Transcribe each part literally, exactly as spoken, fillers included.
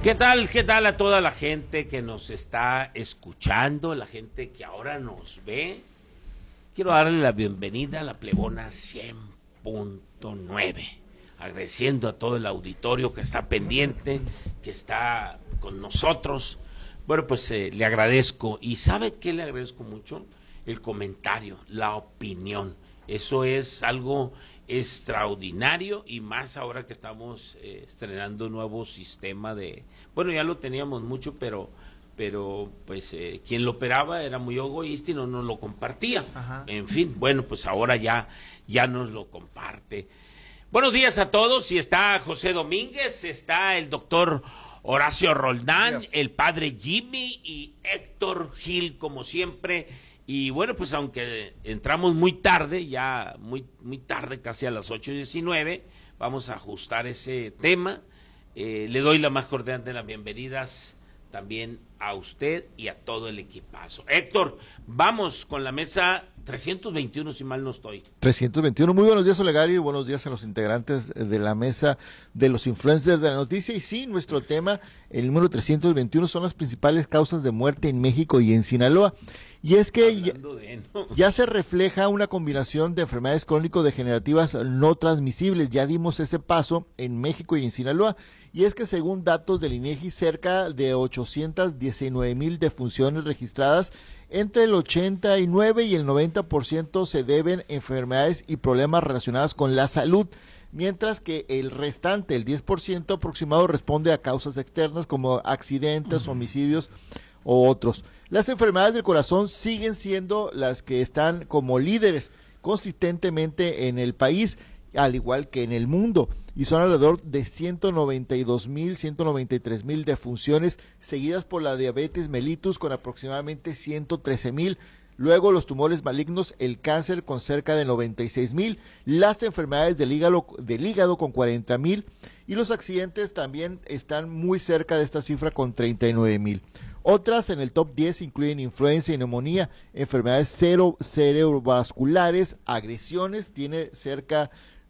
¿Qué tal? ¿Qué tal a toda la gente que nos está escuchando, la gente que ahora nos ve? Quiero darle la bienvenida a la Plebona cien punto nueve, agradeciendo a todo el auditorio que está pendiente, que está con nosotros. Bueno, pues eh, le agradezco. ¿Y sabe qué le agradezco mucho? El comentario, la opinión. Eso es algo extraordinario, y más ahora que estamos eh, estrenando un nuevo sistema de, bueno, ya lo teníamos mucho, pero pero pues eh, quien lo operaba era muy egoísta y no nos lo compartía. Ajá. En fin, bueno, pues ahora ya ya nos lo comparte. Buenos días a todos. Y está José Domínguez, está el doctor Horacio Roldán, el padre Jimmy y Héctor Gil, como siempre. Y bueno, pues aunque entramos muy tarde, ya muy muy tarde, casi a las ocho diecinueve, vamos a ajustar ese tema. Eh, le doy la más cordial de las bienvenidas también a usted y a todo el equipazo. Héctor, vamos con la mesa trescientos veintiuno, si mal no estoy. trescientos veintiuno, muy buenos días, Olegario, y buenos días a los integrantes de la mesa de los influencers de la noticia. Y sí, nuestro tema, el número trescientos veintiuno, son las principales causas de muerte en México y en Sinaloa. Y es que ya, de, ¿no? ya se refleja una combinación de enfermedades crónico-degenerativas no transmisibles. Ya dimos ese paso en México y en Sinaloa. Y es que según datos del INEGI, cerca de ochocientas diecinueve mil defunciones registradas, entre el ochenta y nueve y el noventa por ciento se deben a enfermedades y problemas relacionados con la salud, mientras que el restante, el diez por ciento aproximado, responde a causas externas como accidentes, homicidios o otros. Las enfermedades del corazón siguen siendo las que están como líderes consistentemente en el país, al igual que en el mundo, y son alrededor de ciento noventa y dos mil, ciento noventa y tres mil defunciones, seguidas por la diabetes mellitus con aproximadamente ciento trece mil, luego los tumores malignos, el cáncer con cerca de noventa y seis mil, las enfermedades del hígado, del hígado con cuarenta mil, y los accidentes también están muy cerca de esta cifra con treinta y nueve mil. Otras en el top diez incluyen influenza y neumonía, enfermedades cero cerebrovasculares, agresiones, tiene cerca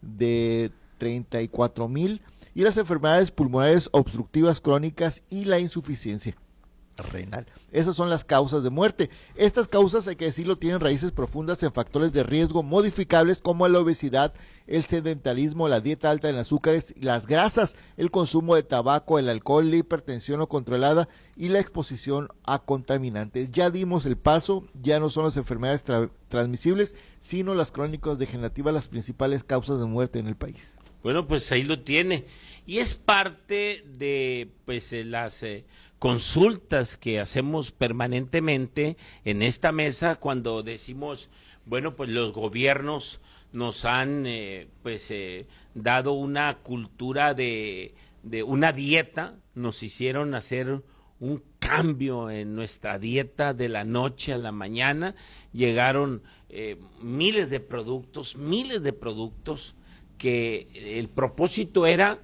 de treinta y cuatro mil, y las enfermedades pulmonares obstructivas crónicas y la insuficiencia renal. Esas son las causas de muerte. Estas causas, hay que decirlo, tienen raíces profundas en factores de riesgo modificables como la obesidad, el sedentarismo, la dieta alta en azúcares, las grasas, el consumo de tabaco, el alcohol, la hipertensión no controlada y la exposición a contaminantes. Ya dimos el paso, ya no son las enfermedades tra- transmisibles, sino las crónicas degenerativas las principales causas de muerte en el país. Bueno, pues ahí lo tiene. Y es parte de pues eh, las eh, consultas que hacemos permanentemente en esta mesa cuando decimos, bueno, pues los gobiernos nos han eh, pues eh, dado una cultura de, de una dieta, nos hicieron hacer un cambio en nuestra dieta de la noche a la mañana, llegaron eh, miles de productos, miles de productos que el propósito era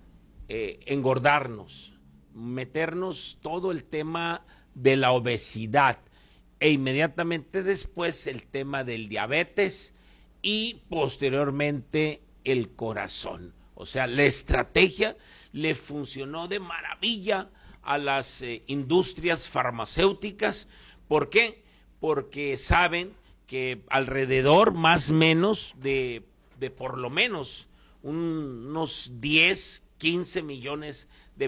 eh, engordarnos, meternos todo el tema de la obesidad e inmediatamente después el tema del diabetes y posteriormente el corazón. O sea, la estrategia le funcionó de maravilla a las eh, industrias farmacéuticas. ¿Por qué? Porque saben que alrededor más o menos de de por lo menos un, unos diez, quince millones de